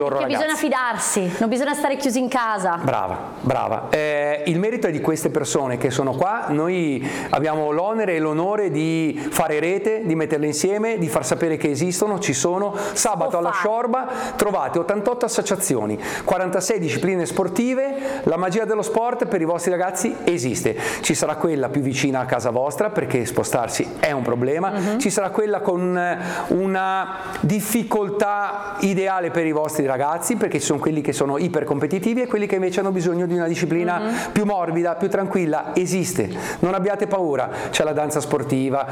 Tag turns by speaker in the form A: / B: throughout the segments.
A: Perché bisogna fidarsi, non bisogna stare chiusi in casa.
B: Brava, brava. Il merito è di queste persone che sono qua. Noi abbiamo l'onere e l'onore di fare rete, di metterle insieme, di far sapere che esistono, ci sono. Sabato alla Sciorba trovate 88 associazioni, 46 discipline sportive. La magia dello sport per i vostri ragazzi esiste. Ci sarà quella più vicina a casa vostra, perché spostarsi è un problema. Ci sarà quella con una difficoltà ideale per i vostri ragazzi, perché ci sono quelli che sono ipercompetitivi e quelli che invece hanno bisogno di una disciplina più morbida, più tranquilla. Esiste, non abbiate paura. C'è la danza sportiva,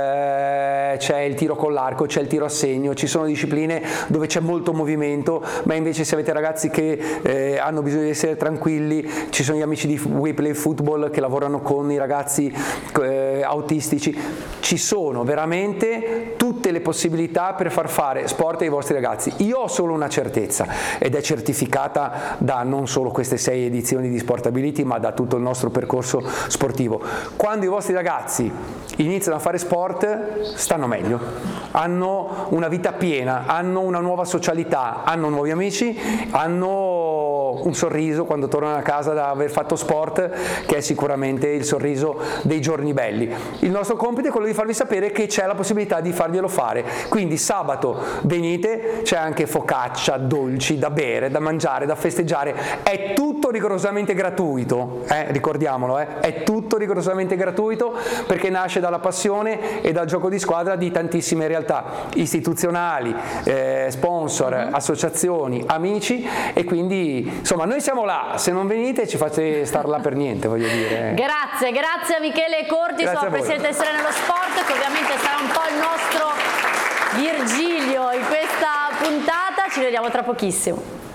B: c'è il tiro con l'arco, c'è il tiro a segno, ci sono discipline dove c'è molto movimento, ma invece se avete ragazzi che hanno bisogno di essere tranquilli, ci sono gli amici di We Play Football che lavorano con i ragazzi autistici. Ci sono veramente tutte le possibilità per far fare sport ai vostri ragazzi. Io ho solo una certezza, ed è certificata da non solo queste 6 edizioni di Sportability, ma da tutto il nostro percorso sportivo: quando i vostri ragazzi iniziano a fare sport stanno meglio, hanno una vita piena, hanno una nuova socialità, hanno nuovi amici, hanno un sorriso quando tornano a casa da aver fatto sport, che è sicuramente il sorriso dei giorni belli. Il nostro compito è quello di farvi sapere che c'è la possibilità di farglielo fare, quindi sabato venite, c'è anche focaccia, dolci da bere, da mangiare, da festeggiare, è tutto rigorosamente gratuito, ricordiamolo, è tutto rigorosamente gratuito, perché nasce dalla passione e dal gioco di squadra di tantissime realtà istituzionali, sponsor, associazioni, amici, e quindi insomma noi siamo là, se non venite ci fate star là per niente, voglio dire.
A: Grazie a Michele Corti, sono presidente del Sole nello Sport, che ovviamente sarà un po' il nostro Virgilio in questa puntata. Ci vediamo tra pochissimo.